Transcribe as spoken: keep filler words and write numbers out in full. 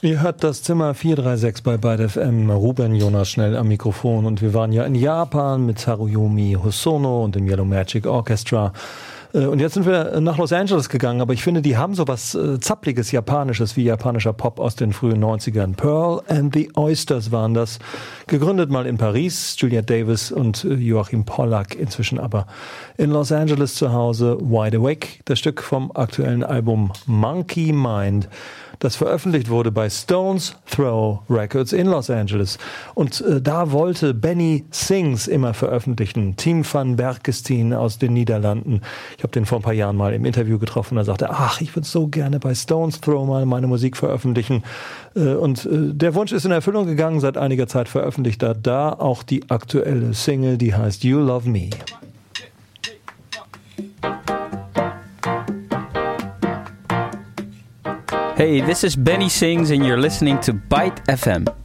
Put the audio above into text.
Ihr hört das Zimmer vier drei sechs bei Byte F M. Ruben Jonas schnell am Mikrofon. Und wir waren ja in Japan mit Haruyomi Hosono und dem Yellow Magic Orchestra. Und jetzt sind wir nach Los Angeles gegangen, aber ich finde, die haben so was äh, zappliges, japanisches, wie japanischer Pop aus den frühen neunzigern. Pearl and the Oysters waren das. Gegründet mal in Paris, Juliette Davis und äh, Joachim Pollack, inzwischen aber in Los Angeles zu Hause. Wide Awake, das Stück vom aktuellen Album Monkey Mind, das veröffentlicht wurde bei Stones Throw Records in Los Angeles. Und äh, da wollte Benny Sings immer veröffentlichen. Tim van Berkestein aus den Niederlanden. Ich habe den vor ein paar Jahren mal im Interview getroffen. Er sagte, ach, ich würde so gerne bei Stones Throw mal meine Musik veröffentlichen. Äh, und äh, der Wunsch ist in Erfüllung gegangen. Seit einiger Zeit veröffentlicht er da auch die aktuelle Single, die heißt You Love Me. Hey, this is Benny Sings and you're listening to Byte F M.